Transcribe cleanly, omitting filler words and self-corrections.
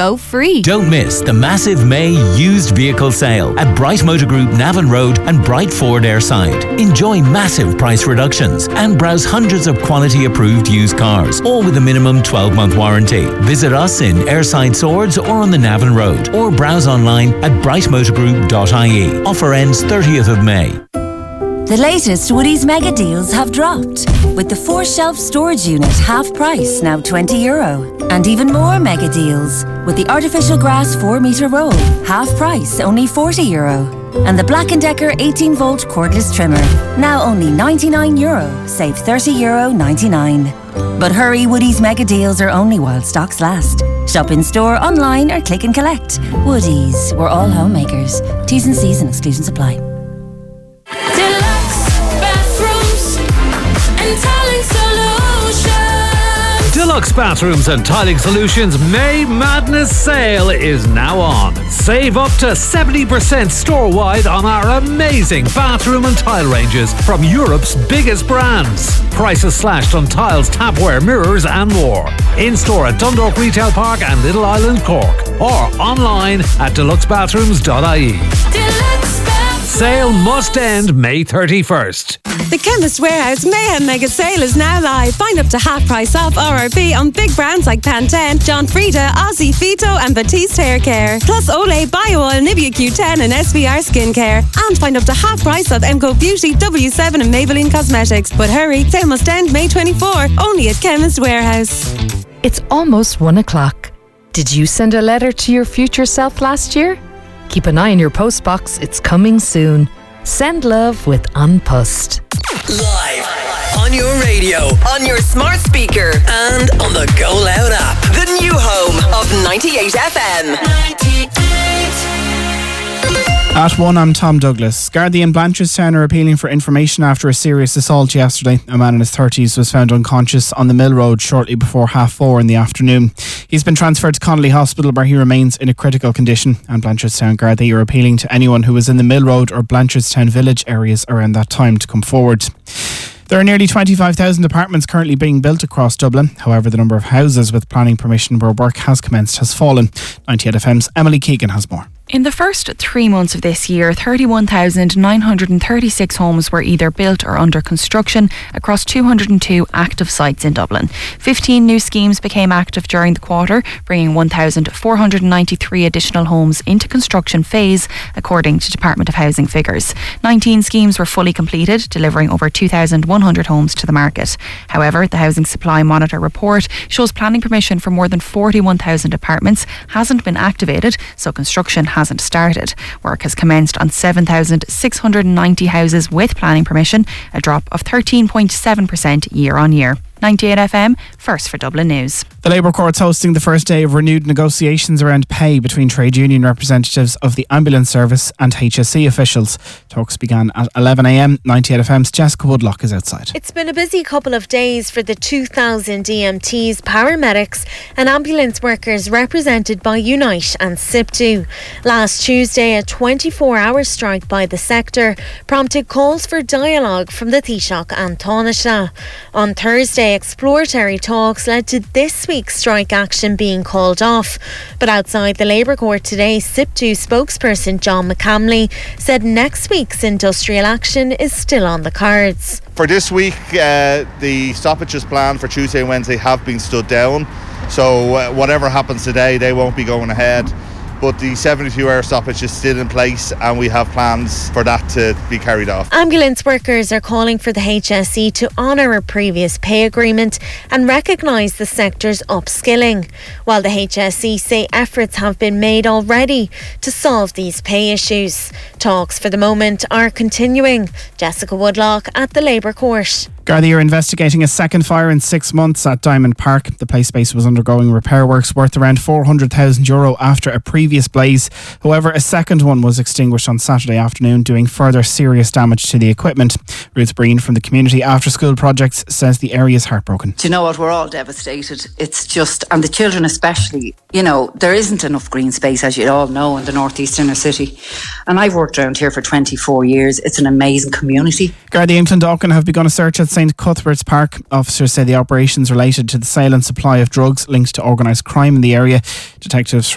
go free. Don't miss the massive May used vehicle sale at Bright Motor Group Navan Road and Bright Ford Airside. Enjoy massive price reductions and browse hundreds of quality approved used cars, all with a minimum 12-month warranty. Visit us in Airside Swords or on the Navan Road, or browse online at brightmotorgroup.ie. Offer ends 30th of May. The latest Woodie's mega deals have dropped, with the 4-shelf storage unit half price, now €20. And even more mega deals, with the artificial grass 4-metre roll, half price, only €40. And the Black & Decker 18-volt cordless trimmer, now only €99, save €30.99. But hurry, Woodie's mega deals are only while stocks last. Shop in store, online or click and collect. Woodie's, we're all homemakers. T's and C's and exclusions apply. Deluxe Bathrooms and Tiling Solutions May Madness Sale is now on. Save up to 70% store-wide on our amazing bathroom and tile ranges from Europe's biggest brands. Prices slashed on tiles, tapware, mirrors and more. In-store at Dundalk Retail Park and Little Island, Cork. Or online at deluxebathrooms.ie. Sale must end May 31st. The Chemist Warehouse Mayhem Mega Sale is now live. Find up to half price off RRP on big brands like Pantene, John Frieda, Aussie Fito and Batiste Hair Care. Plus Olay, BioOil, Nivea Q10 and SVR Skincare. And find up to half price on MCO Beauty, W7 and Maybelline Cosmetics. But hurry, sale must end May 24, only at Chemist Warehouse. It's almost 1 o'clock. Did you send a letter to your future self last year? Keep an eye on your postbox, it's coming soon. Send love with An Post. Live on your radio, on your smart speaker, and on the Go Loud app. The new home of 98 FM. 98. At 1, I'm Tom Douglas. Gardaí in Blanchardstown are appealing for information after a serious assault yesterday. A man in his 30s was found unconscious on the Mill Road shortly before 4:30 in the afternoon. He's been transferred to Connolly Hospital where he remains in a critical condition. And Blanchardstown Gardaí are appealing to anyone who was in the Mill Road or Blanchardstown village areas around that time to come forward. There are nearly 25,000 apartments currently being built across Dublin. However, the number of houses with planning permission where work has commenced has fallen. 98 FM's Emily Keegan has more. In the first 3 months of this year, 31,936 homes were either built or under construction across 202 active sites in Dublin. 15 new schemes became active during the quarter, bringing 1,493 additional homes into construction phase, according to Department of Housing figures. 19 schemes were fully completed, delivering over 2,100 homes to the market. However, the Housing Supply Monitor report shows planning permission for more than 41,000 apartments hasn't been activated, so construction hasn't started. Work has commenced on 7,690 houses with planning permission, a drop of 13.7% year on year. 98 FM, first for Dublin News. The Labour Court's hosting the first day of renewed negotiations around pay between trade union representatives of the ambulance service and HSE officials. Talks began at 11 a.m. 98 FM's Jessica Woodlock is outside. It's been a busy couple of days for the 2,000 EMTs, paramedics and ambulance workers represented by Unite and SIPTU. Last Tuesday, a 24-hour strike by the sector prompted calls for dialogue from the Taoiseach and Taoiseach. On Thursday, exploratory talks led to this week's strike action being called off. But outside the Labour Court today, SIPTU spokesperson John McCamley said next week's industrial action is still on the cards. For this week, the stoppages planned for Tuesday and Wednesday have been stood down. So whatever happens today, they won't be going ahead. But the 72-hour stoppage is still in place and we have plans for that to be carried off. Ambulance workers are calling for the HSE to honour a previous pay agreement and recognise the sector's upskilling, while the HSE say efforts have been made already to solve these pay issues. Talks for the moment are continuing. Jessica Woodlock at the Labour Court. Gardaí are investigating a second fire in 6 months at Diamond Park. The play space was undergoing repair works worth around €400,000 after a previous blaze. However, a second one was extinguished on Saturday afternoon, doing further serious damage to the equipment. Ruth Breen from the Community After School Projects says the area is heartbroken. Do you know what? We're all devastated. It's just, and the children especially, you know, there isn't enough green space, as you all know, in the northeast inner city. And I've worked around here for 24 years. It's an amazing community. Gardaí in Clondalkin have begun a search at St Cuthbert's Park. Officers say the operations related to the sale and supply of drugs linked to organised crime in the area. Detectives